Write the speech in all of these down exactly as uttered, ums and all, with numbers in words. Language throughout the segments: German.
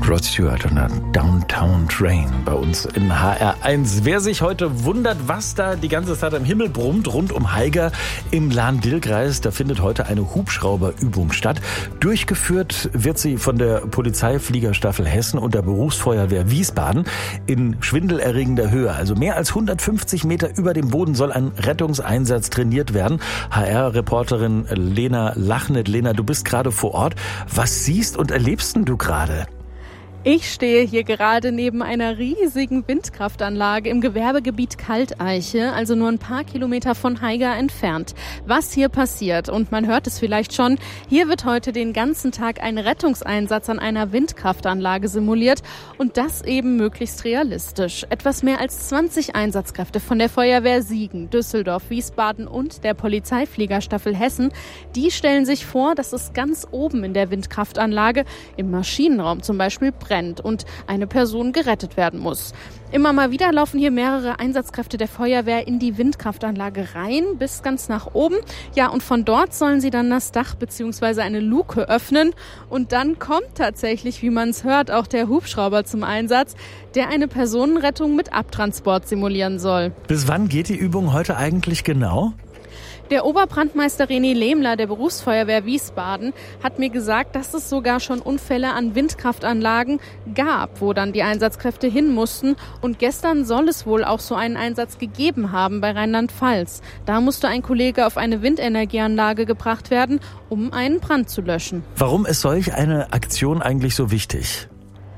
Rod Stewart und dann Downtown Train bei uns in H R eins. Wer sich heute wundert, was da die ganze Zeit am Himmel brummt rund um Haiger im Lahn-Dill-Kreis, da findet heute eine Hubschrauberübung statt. Durchgeführt wird sie von der Polizeifliegerstaffel Hessen und der Berufsfeuerwehr Wiesbaden in schwindelerregender Höhe. Also mehr als hundertfünfzig Meter über dem Boden soll ein Rettungseinsatz trainiert werden. H R-Reporterin Lena Lachnet. Lena, du bist gerade vor Ort. Was siehst und erlebst denn du gerade? Ich stehe hier gerade neben einer riesigen Windkraftanlage im Gewerbegebiet Kalteiche, also nur ein paar Kilometer von Haiger entfernt. Was hier passiert, und man hört es vielleicht schon, hier wird heute den ganzen Tag ein Rettungseinsatz an einer Windkraftanlage simuliert und das eben möglichst realistisch. Etwas mehr als zwanzig Einsatzkräfte von der Feuerwehr Siegen, Düsseldorf, Wiesbaden und der Polizeifliegerstaffel Hessen, die stellen sich vor, dass es ganz oben in der Windkraftanlage, im Maschinenraum zum Beispiel, brennt und eine Person gerettet werden muss. Immer mal wieder laufen hier mehrere Einsatzkräfte der Feuerwehr in die Windkraftanlage rein, bis ganz nach oben. Ja, und von dort sollen sie dann das Dach bzw. eine Luke öffnen. Und dann kommt tatsächlich, wie man es hört, auch der Hubschrauber zum Einsatz, der eine Personenrettung mit Abtransport simulieren soll. Bis wann geht die Übung heute eigentlich genau? Der Oberbrandmeister René Lehmler der Berufsfeuerwehr Wiesbaden hat mir gesagt, dass es sogar schon Unfälle an Windkraftanlagen gab, wo dann die Einsatzkräfte hin mussten. Und gestern soll es wohl auch so einen Einsatz gegeben haben bei Rheinland-Pfalz. Da musste ein Kollege auf eine Windenergieanlage gebracht werden, um einen Brand zu löschen. Warum ist solch eine Aktion eigentlich so wichtig?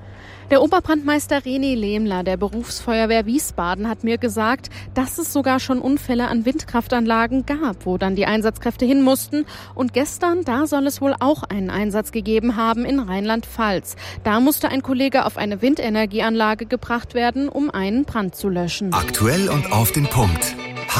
Der Oberbrandmeister René Lehmler der Berufsfeuerwehr Wiesbaden hat mir gesagt, dass es sogar schon Unfälle an Windkraftanlagen gab, wo dann die Einsatzkräfte hin mussten. Und gestern, da soll es wohl auch einen Einsatz gegeben haben in Rheinland-Pfalz. Da musste ein Kollege auf eine Windenergieanlage gebracht werden, um einen Brand zu löschen. Aktuell und auf den Punkt.